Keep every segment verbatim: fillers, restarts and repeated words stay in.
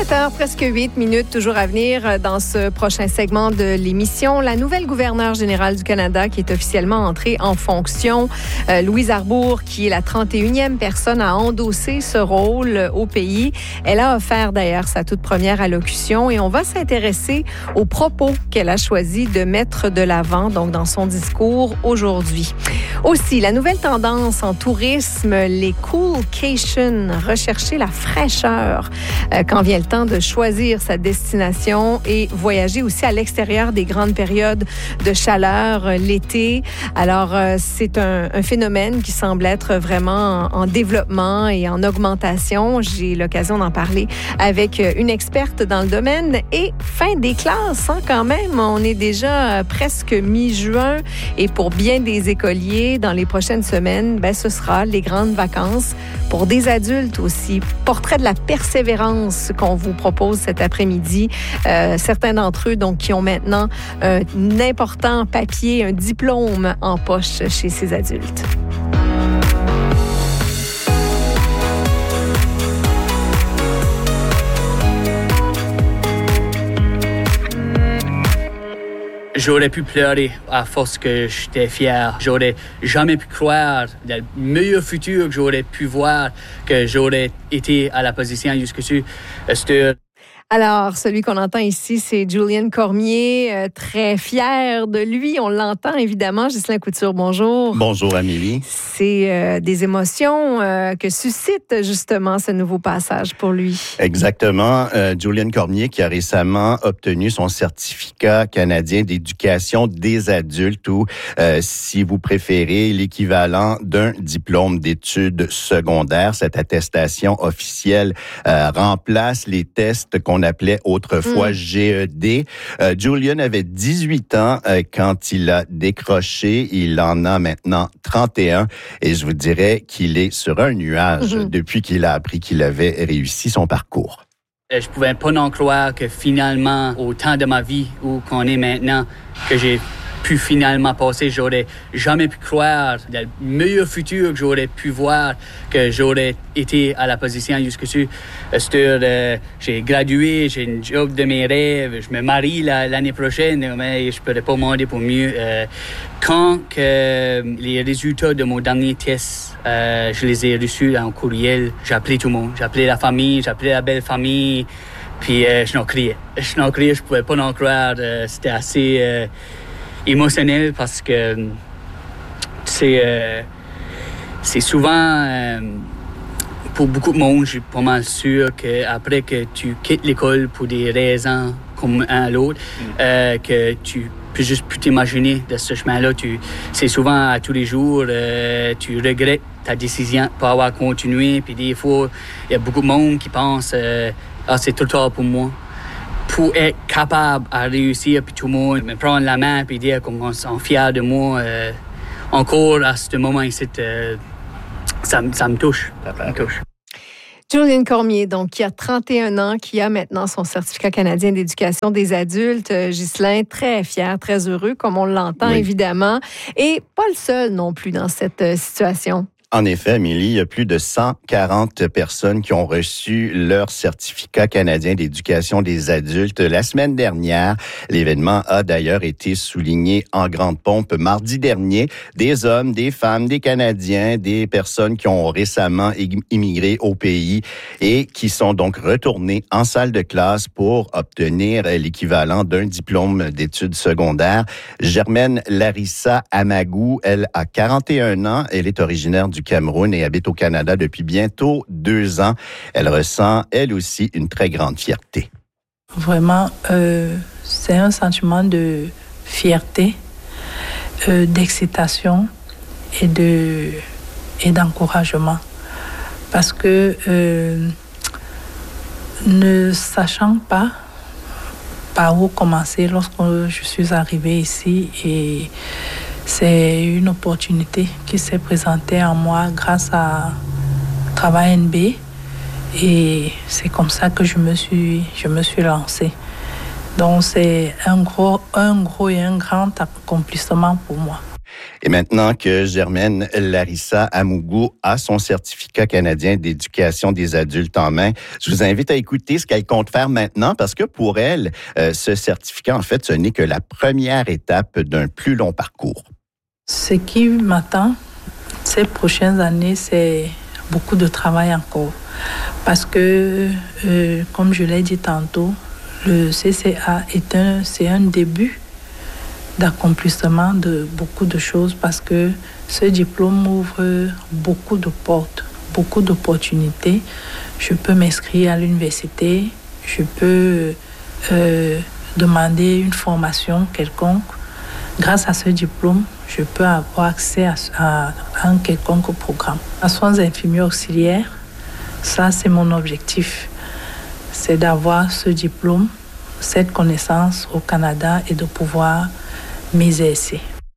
sept heures, presque huit minutes, toujours à venir dans ce prochain segment de l'émission. La nouvelle gouverneure générale du Canada qui est officiellement entrée en fonction, euh, Louise Arbour, qui est la trente et unième personne à endosser ce rôle au pays. Elle a offert d'ailleurs sa toute première allocution et on va s'intéresser aux propos qu'elle a choisi de mettre de l'avant donc dans son discours aujourd'hui. Aussi, la nouvelle tendance en tourisme, les coolcations, rechercher la fraîcheur euh, quand vient le temps de choisir sa destination et voyager aussi à l'extérieur des grandes périodes de chaleur euh, l'été. Alors, euh, c'est un, un phénomène qui semble être vraiment en, en développement et en augmentation. J'ai l'occasion d'en parler avec une experte dans le domaine. Et fin des classes, hein, quand même, on est déjà presque mi-juin et pour bien des écoliers, dans les prochaines semaines, ben, ce sera les grandes vacances pour des adultes aussi. Portrait de la persévérance qu'on vous propose cet après-midi. Euh, certains d'entre eux, donc, qui ont maintenant un important papier, un diplôme en poche chez ces adultes. J'aurais pu pleurer à force que j'étais fier. J'aurais jamais pu croire le meilleur futur que j'aurais pu voir, que j'aurais été à la position jusque-ci. Alors, celui qu'on entend ici, c'est Julien Cormier, euh, très fier de lui. On l'entend évidemment. Ghislain Couture, bonjour. Bonjour, Amélie. C'est euh, des émotions euh, que suscite justement ce nouveau passage pour lui. Exactement. Euh, Julien Cormier qui a récemment obtenu son certificat canadien d'éducation des adultes ou, euh, si vous préférez, l'équivalent d'un diplôme d'études secondaires. Cette attestation officielle euh, remplace les tests qu'on appelait autrefois mm. G E D. Euh, Julien avait dix-huit ans euh, quand il a décroché. Il en a maintenant trente et un et je vous dirais qu'il est sur un nuage mm-hmm. depuis qu'il a appris qu'il avait réussi son parcours. Je pouvais pas non croire que finalement, au temps de ma vie où qu'on est maintenant, que j'ai pu finalement passer, j'aurais jamais pu croire le meilleur futur que j'aurais pu voir, que j'aurais été à la position jusque-ci. Euh, j'ai gradué, j'ai une job de mes rêves, je me marie la, l'année prochaine, mais je ne pourrais pas demander pour mieux. Euh, quand que les résultats de mon dernier test, euh, je les ai reçus en courriel, j'ai appelé tout le monde, j'ai appelé la famille, j'ai appelé la belle famille, puis euh, je n'en criais. Je n'en criais, je ne pouvais pas en croire. Euh, c'était assez euh, émotionnel parce que c'est, euh, c'est souvent, euh, pour beaucoup de monde, je suis pas mal sûr qu'après que tu quittes l'école pour des raisons comme un à l'autre, mm. euh, que tu peux juste plus t'imaginer de ce chemin-là. Tu, c'est souvent à tous les jours, euh, tu regrettes ta décision de ne pas avoir continué. Puis des fois, il y a beaucoup de monde qui pense euh, « Ah, c'est trop tard pour moi ». Pour être capable à réussir, puis tout le monde me prendre la main puis dire qu'on sont fiers de moi, euh, encore à ce moment ici, euh, ça, ça me touche. Ça me touche. Julien Cormier, donc, qui a trente et un ans, qui a maintenant son certificat canadien d'éducation des adultes. Ghislain, très fier, très heureux, comme on l'entend oui. évidemment, et pas le seul non plus dans cette situation. En effet, Amélie, il y a plus de cent quarante personnes qui ont reçu leur certificat canadien d'éducation des adultes. La semaine dernière, l'événement a d'ailleurs été souligné en grande pompe mardi dernier. Des hommes, des femmes, des Canadiens, des personnes qui ont récemment immigré au pays et qui sont donc retournés en salle de classe pour obtenir l'équivalent d'un diplôme d'études secondaires. Germaine Larissa Amagou, elle a quarante et un ans. Elle est originaire du Cameroun et habite au Canada depuis bientôt deux ans. Elle ressent, elle aussi, une très grande fierté. Vraiment, euh, c'est un sentiment de fierté, euh, d'excitation et, de, et d'encouragement. Parce que euh, ne sachant pas par où commencer lorsque je suis arrivée ici et c'est une opportunité qui s'est présentée à moi grâce à Travail N B et c'est comme ça que je me suis, je me suis lancée. Donc c'est un gros, un gros et un grand accomplissement pour moi. Et maintenant que Germaine Larissa Amougou a son certificat canadien d'éducation des adultes en main, je vous invite à écouter ce qu'elle compte faire maintenant parce que pour elle, euh, ce certificat, en fait, ce n'est que la première étape d'un plus long parcours. Ce qui m'attend ces prochaines années, c'est beaucoup de travail encore. Parce que, euh, comme je l'ai dit tantôt, le C C A est un, c'est un début d'accomplissement de beaucoup de choses parce que ce diplôme ouvre beaucoup de portes, beaucoup d'opportunités. Je peux m'inscrire à l'université, je peux euh, demander une formation quelconque. Grâce à ce diplôme, je peux avoir accès à, à, à un quelconque programme. En soins infirmiers auxiliaires, ça c'est mon objectif. C'est d'avoir ce diplôme, cette connaissance au Canada et de pouvoir m'exercer.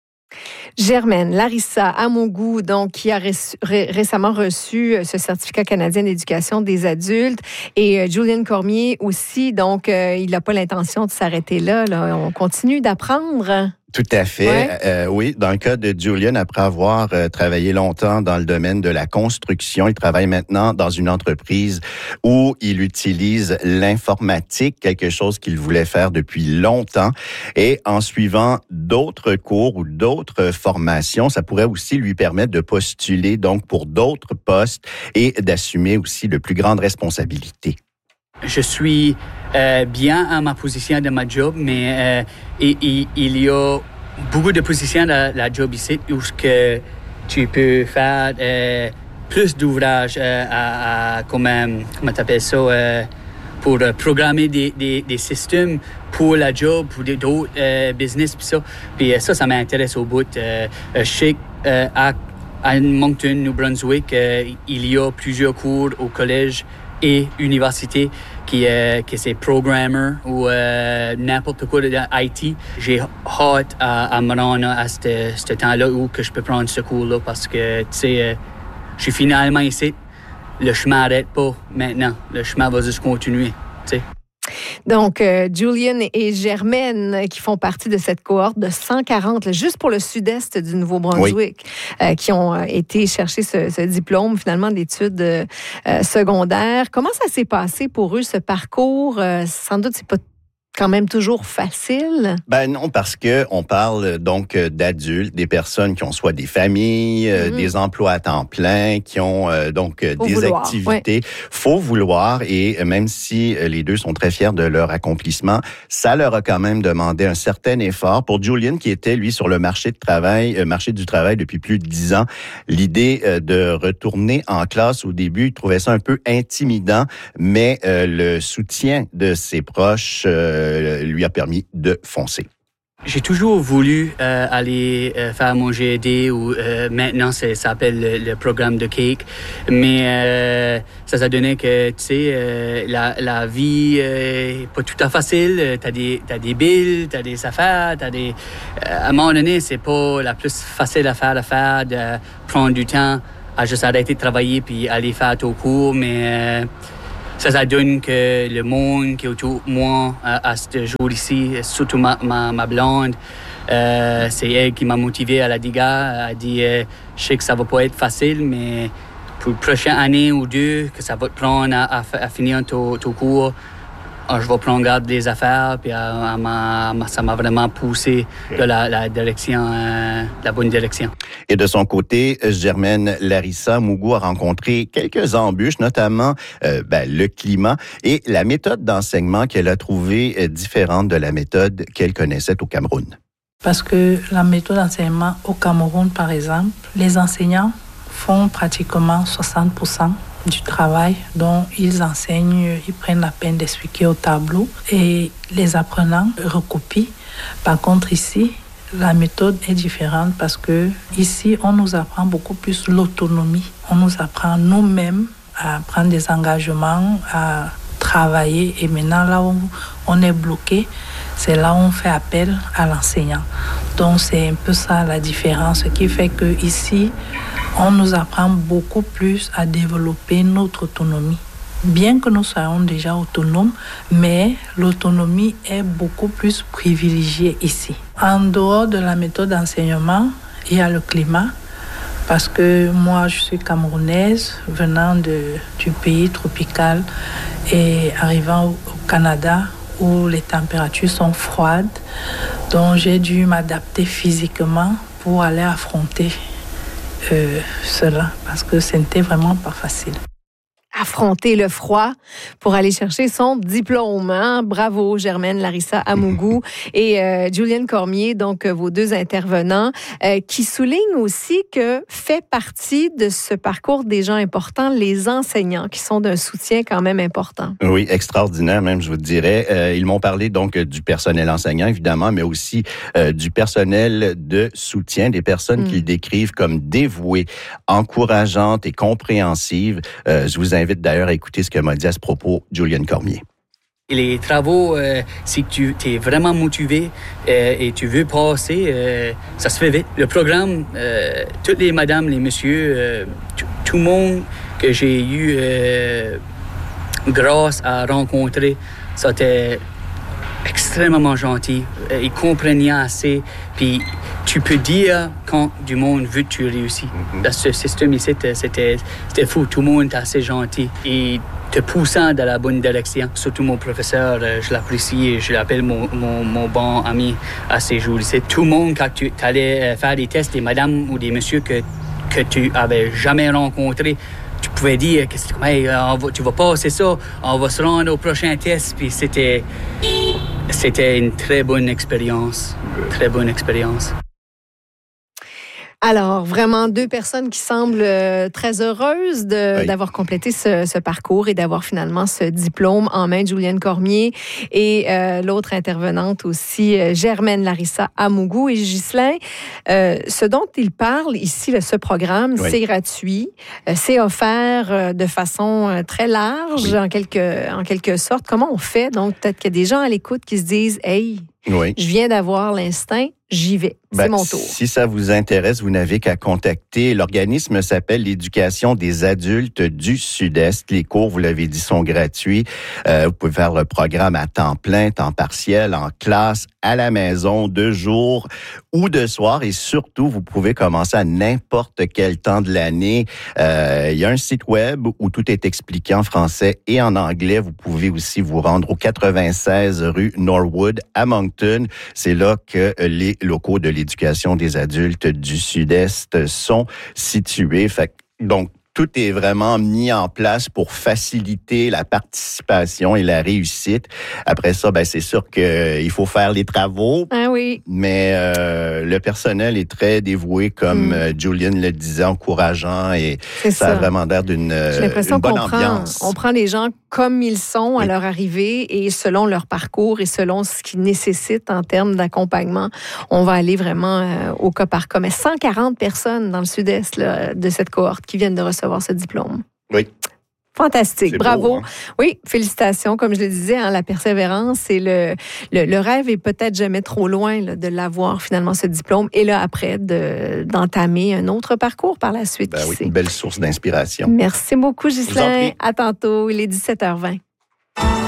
Germaine Larissa Amougou, donc, qui a reçu, ré, récemment reçu ce certificat canadien d'éducation des adultes, et euh, Julian Cormier aussi, donc euh, il n'a pas l'intention de s'arrêter là, là. On continue d'apprendre. Tout à fait. Ouais. Euh, oui, dans le cas de Julian, après avoir euh, travaillé longtemps dans le domaine de la construction, il travaille maintenant dans une entreprise où il utilise l'informatique, quelque chose qu'il voulait faire depuis longtemps. Et en suivant d'autres cours ou d'autres formations, ça pourrait aussi lui permettre de postuler donc pour d'autres postes et d'assumer aussi de plus grandes responsabilités. Je suis euh, bien à ma position de ma job, mais euh, il, il, il y a beaucoup de positions dans la job ici où que tu peux faire euh, plus d'ouvrages euh, à, à comment, comment t'appelles ça, euh, pour euh, programmer des, des, des systèmes pour la job, pour d'autres euh, business, puis ça. Puis euh, ça, ça m'intéresse au bout. Euh, je sais euh, à, à Moncton, New Brunswick, euh, il y a plusieurs cours au collège et université qui, euh, qui c'est programmer ou euh, n'importe quoi de I T. J'ai hâte à, à me rendre à ce, ce temps-là où que je peux prendre ce cours-là parce que, tu sais, euh, je suis finalement ici. Le chemin n'arrête pas maintenant. Le chemin va juste continuer, tu sais. Donc, euh, Julian et Germaine qui font partie de cette cohorte de cent quarante, là, juste pour le sud-est du Nouveau-Brunswick, oui. euh, qui ont euh, été chercher ce, ce diplôme, finalement, d'études euh, secondaires. Comment ça s'est passé pour eux, ce parcours? Euh, sans doute, c'est pas quand même toujours facile? Ben non, parce que on parle donc d'adultes, des personnes qui ont soit des familles, mm-hmm. euh, des emplois à temps plein, qui ont euh, donc Faut des vouloir, activités. Ouais. Faut vouloir, et même si les deux sont très fiers de leur accomplissement, ça leur a quand même demandé un certain effort. Pour Julian, qui était, lui, sur le marché de travail, euh, marché du travail depuis plus de dix ans, l'idée euh, de retourner en classe au début, il trouvait ça un peu intimidant, mais euh, le soutien de ses proches euh, lui a permis de foncer. J'ai toujours voulu euh, aller euh, faire mon G E D ou euh, maintenant ça s'appelle le, le programme de Cake, mais euh, ça s'est donné que tu sais euh, la, la vie euh, est pas tout à fait facile. T'as des t'as des billes, t'as des affaires, t'as des euh, à un moment donné c'est pas la plus facile affaire à faire de prendre du temps à juste arrêter de travailler puis aller faire ton cours, mais euh, ça, ça donne que le monde qui est autour de moi à, à ce jour ici, surtout ma, ma, ma blonde, euh, c'est elle qui m'a motivé à la diga. Elle a dit, euh, je sais que ça va pas être facile, mais pour la prochaine année ou deux, que ça va te prendre à, à, à finir ton, ton cours, je vais prendre garde des affaires, puis euh, m'a, ça m'a vraiment poussé dans la, la direction, euh, la bonne direction. Et de son côté, Germaine Larissa Amougou a rencontré quelques embûches, notamment euh, ben, le climat et la méthode d'enseignement qu'elle a trouvée euh, différente de la méthode qu'elle connaissait au Cameroun. Parce que la méthode d'enseignement au Cameroun, par exemple, les enseignants font pratiquement soixante pour cent du travail dont ils enseignent, ils prennent la peine d'expliquer au tableau et les apprenants recopient. Par contre, ici, la méthode est différente parce que ici, on nous apprend beaucoup plus l'autonomie. On nous apprend nous-mêmes à prendre des engagements, à travailler. Et maintenant, là où on est bloqué, c'est là où on fait appel à l'enseignant. Donc, c'est un peu ça la différence, ce qui fait que ici, on nous apprend beaucoup plus à développer notre autonomie. Bien que nous soyons déjà autonomes, mais l'autonomie est beaucoup plus privilégiée ici. En dehors de la méthode d'enseignement, il y a le climat. Parce que moi, je suis camerounaise, venant de, du pays tropical et arrivant au, au Canada où les températures sont froides. Donc, j'ai dû m'adapter physiquement pour aller affronter euh, cela parce que ce n'était vraiment pas facile. Affronter le froid pour aller chercher son diplôme. Hein? Bravo, Germaine Larissa Amougou et euh, Julienne Cormier, donc euh, vos deux intervenants, euh, qui soulignent aussi que fait partie de ce parcours des gens importants, les enseignants, qui sont d'un soutien quand même important. Oui, extraordinaire même, je vous dirais. Euh, ils m'ont parlé donc du personnel enseignant, évidemment, mais aussi euh, du personnel de soutien, des personnes mm. qu'ils décrivent comme dévouées, encourageantes et compréhensives. Euh, je vous invite d'ailleurs à écouter ce que m'a dit à ce propos Julienne Cormier. Les travaux, euh, si tu es vraiment motivé euh, et tu veux passer, euh, ça se fait vite. Le programme, euh, toutes les madames, les messieurs, euh, t- tout le monde que j'ai eu euh, grâce à rencontrer, c'était extrêmement gentil. Ils comprenaient assez. Puis tu peux dire quand du monde veut que tu réussis. Mm-hmm. Dans ce système ici, c'était, c'était fou. Tout le monde était assez gentil. Et te poussant dans la bonne direction. Surtout mon professeur, je l'apprécie et je l'appelle mon, mon, mon bon ami à ces jours ici. Tout le monde, quand tu allais faire des tests, des madames ou des messieurs que, que tu avais jamais rencontrés, tu pouvais dire que hey, on va, tu vas passer ça, on va se rendre au prochain test. Puis c'était, c'était une très bonne expérience. Très bonne expérience. Alors, vraiment, deux personnes qui semblent euh, très heureuses de, oui. d'avoir complété ce, ce parcours et d'avoir finalement ce diplôme en main, Julienne Cormier et euh, l'autre intervenante aussi, euh, Germaine Larissa Amougou et Ghislain. Euh, ce dont ils parlent ici, là, ce programme, oui. c'est gratuit, euh, c'est offert euh, de façon euh, très large, oui. en, quelque, en quelque sorte. Comment on fait? Donc, peut-être qu'il y a des gens à l'écoute qui se disent « Hey, oui. je viens d'avoir l'instinct. » J'y vais. C'est ben, mon tour. Si ça vous intéresse, vous n'avez qu'à contacter. L'organisme s'appelle l'Éducation des adultes du Sud-Est. Les cours, vous l'avez dit, sont gratuits. Euh, vous pouvez faire le programme à temps plein, temps partiel, en classe, à la maison, de jour ou de soir. Et surtout, vous pouvez commencer à n'importe quel temps de l'année. Euh, il y a un site web où tout est expliqué en français et en anglais. Vous pouvez aussi vous rendre au quatre-vingt-seize rue Norwood à Moncton. C'est là que les locaux de l'éducation des adultes du Sud-Est sont situés. Fait, donc, tout est vraiment mis en place pour faciliter la participation et la réussite. Après ça, ben c'est sûr qu'il faut faire les travaux. Ah oui. Mais euh, le personnel est très dévoué, comme mm. Julian le disait, encourageant et ça, ça a vraiment l'air d'une J'ai l'impression une bonne qu'on ambiance. Prend, on prend les gens comme ils sont à oui. leur arrivée et selon leur parcours et selon ce qu'ils nécessitent en termes d'accompagnement, on va aller vraiment euh, au cas par cas. Mais cent quarante personnes dans le Sud-Est là, de cette cohorte qui viennent de recevoir ce diplôme. Oui. Fantastique, c'est bravo. Beau, hein? Oui, félicitations. Comme je le disais, hein, la persévérance et le, le, le rêve est peut-être jamais trop loin là, de l'avoir finalement ce diplôme et là après de, d'entamer un autre parcours par la suite. Ben oui, une belle source d'inspiration. Merci beaucoup, Ghislain. À tantôt. Il est dix-sept heures vingt.